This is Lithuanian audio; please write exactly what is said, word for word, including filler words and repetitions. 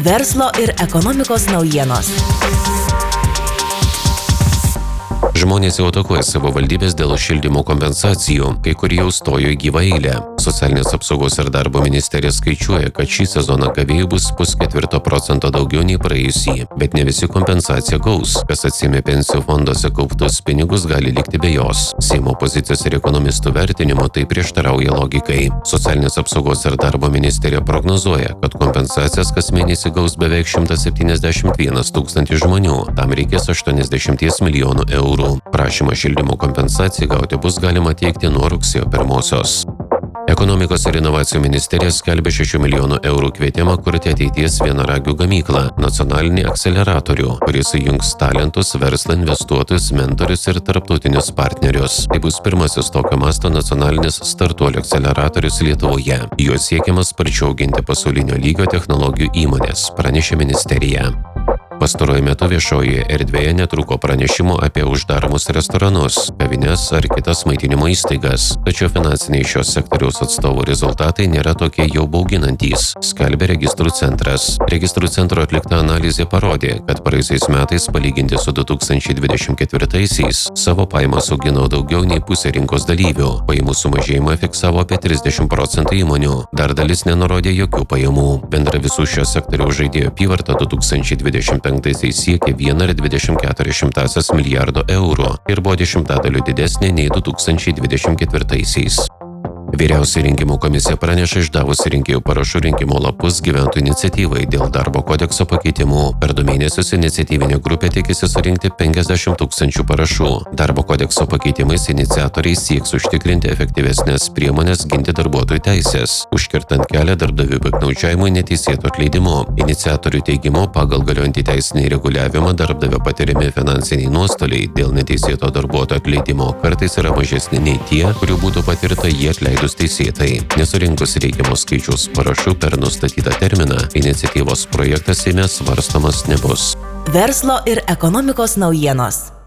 Verslo ir ekonomikos naujienos. Žmonės jau atakuoja savivaldybės dėl šildymo kompensacijų, kai kurie jau stojo į gyvą eilę. Socialinės apsaugos ir darbo ministerija skaičiuoja, kad šį sezoną gavėjų bus pusketvirto procento daugiau nei praėjusį, bet ne visi kompensaciją gaus. Kas atsiėmė pensijų fonduose kauptus pinigus, gali likti be jos. Seimo opozicijos ir ekonomistų vertinimo tai prieštarauja logikai. Socialinės apsaugos ir darbo ministerija prognozuoja, kad kompensacijas kas mėnesį gaus beveik šimtas septyniasdešimt vienas tūkstantis žmonių. Tam reikės aštuoniasdešimt milijonų eurų. Prašymą šildymo kompensacijai gauti bus galima teikti nuo rugsėjo pirmosios. Ekonomikos ir inovacijų ministerija skelbia šešių milijonų eurų kvietimą kurti ateities vienaragių gamyklą – nacionalinį akseleratorių, kuris sujungs talentus, verslą, investuotojus, mentorius ir tarptautinius partnerius. Tai bus pirmasis tokio masto nacionalinis startuolių akseleratorius Lietuvoje. Juo siekiama sparčiau auginti pasaulinio lygio technologijų įmonės, pranešė ministerija. Pastaruoju metu viešojoje erdvėje netrūko pranešimų apie uždaromus restoranus, kavines ar kitas maitinimo įstaigas. Tačiau finansiniai šios sektoriaus atstovų rezultatai nėra tokie jau bauginantys, skelbia Registrų centras. Registrų centro atlikta analizė parodė, kad praėjusiais metais palyginti su du tūkstančiai dvidešimt ketvirtaisiais savo pajamas augino daugiau nei pusė rinkos dalyvių. Pajamų sumažėjimą fiksavo apie trisdešimt procentų įmonių. Dar dalis nenurodė jokių pajamų. Bendra visų šio sektoriaus žaidėjų apyvarta du tūkstančiai dvidešimt penktaisiais siekė vieną ir dvidešimt keturias šimtąsias milijardo eurų ir buvo dešimtadaliu didesnė nei du tūkstančiai dvidešimt ketvirtaisiais. Vyriausioji rinkimų komisija praneša išdavusi rinkėjų parašų rinkimo lapus gyventojų iniciatyvai dėl darbo kodekso pakeitimų. Per du mėnesius iniciatyvinė grupė tikisi surinkti penkiasdešimt tūkstančių parašų. Darbo kodekso pakeitimais iniciatoriai sieks užtikrinti efektyvesnės priemonės ginti darbuotojų teisės, užkirtant kelią darbdavių piktnaudžiavimui neteisėtu atleidimu. Iniciatorių teigimu, pagal galiojantį teisinį reguliavimą darbdavio patiriami finansiniai nuostoliai dėl neteisėto darbuotojo atleidimo kartais yra mažesni nei tie, kurių būtų patirta jie atleidus teisėtai. Nesurinkus reikiamos skaičiaus parašų per nustatytą terminą, iniciatyvos projektas Seime svarstomas nebus. Verslo ir ekonomikos naujienos.